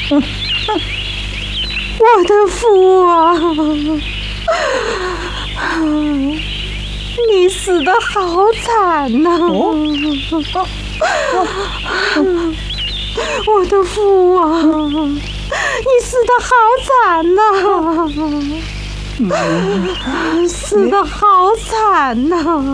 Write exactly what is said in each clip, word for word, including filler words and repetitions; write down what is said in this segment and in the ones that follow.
我的父啊，你死得好惨呐！哦，我的父啊，你死得好惨呐！死得好惨呐！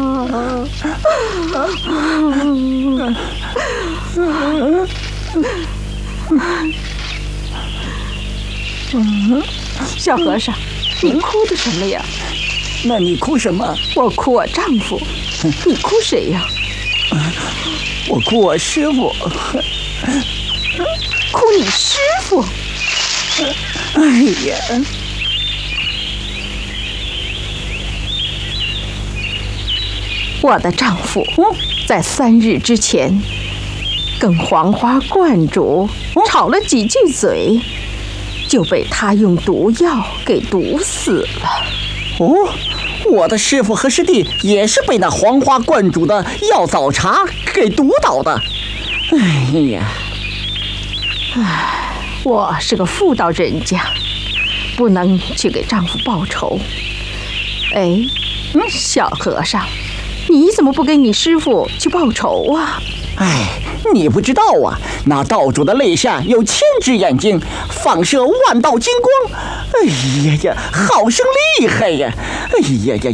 小和尚，你哭的什么呀？ 那你哭什么？ 我哭我丈夫。你哭谁呀？ 我哭我师傅。 哭你师傅？ 哎呀！ 我的丈夫在三日之前跟黄花观主吵了几句嘴，就被他用毒药给毒死了。 哦，我的师傅和师弟也是被那黄花观主的药枣茶给毒倒的。哎呀， 唉，我是个妇道人家，不能去给丈夫报仇。哎，小和尚，你怎么不给你师傅去报仇啊？ 哎，你不知道啊，那道主的肋下有千只眼睛，放射万道金光。哎呀呀，好生厉害呀！哎呀呀！